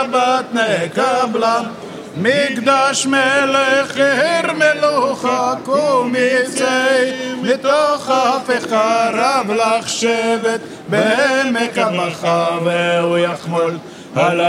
שבת נקבלה, מקדש מלך עיר מלוכה, קום יצא מתוך אפיך רב לך שבט בעמק הבכה, והוא יחמול על